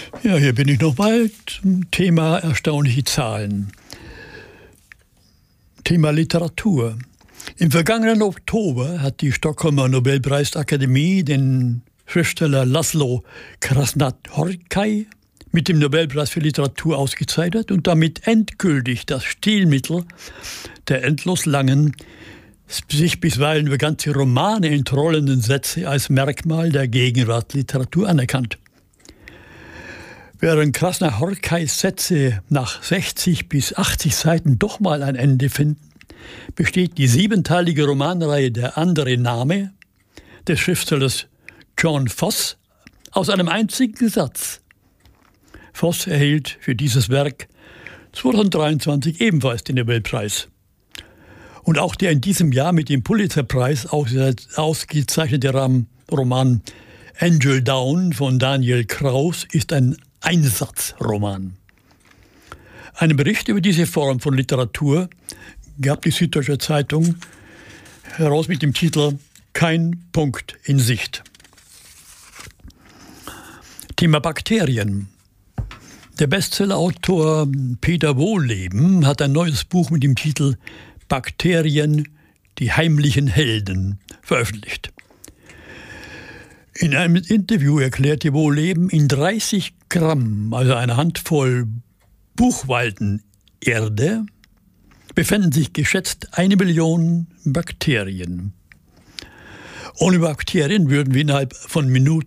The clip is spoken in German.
Ja, hier bin ich nochmal zum Thema erstaunliche Zahlen. Thema Literatur. Im vergangenen Oktober hat die Stockholmer Nobelpreisakademie den Schriftsteller Laszlo Krasznahorkai mit dem Nobelpreis für Literatur ausgezeichnet und damit endgültig das Stilmittel der endlos langen, sich bisweilen über ganze Romane entrollenden Sätze als Merkmal der Gegenwartsliteratur anerkannt. Während Krasznahorkais Sätze nach 60 bis 80 Seiten doch mal ein Ende finden, besteht die 7-teilige Romanreihe Der andere Name des Schriftstellers John Foss aus einem einzigen Satz. Foss erhielt für dieses Werk 2023 ebenfalls den Nobelpreis. Und auch der in diesem Jahr mit dem Pulitzerpreis ausgezeichnete Roman Angel Down von Daniel Kraus ist ein Einsatzroman. Einen Bericht über diese Form von Literatur gab die Süddeutsche Zeitung heraus mit dem Titel Kein Punkt in Sicht. Thema Bakterien. Der Bestsellerautor Peter Wohlleben hat ein neues Buch mit dem Titel Bakterien, die heimlichen Helden veröffentlicht. In einem Interview erklärte Wohlleben, in 30 Gramm, also einer Handvoll Buchwaldenerde, befinden sich geschätzt 1 Million Bakterien. Ohne Bakterien würden wir innerhalb von Minuten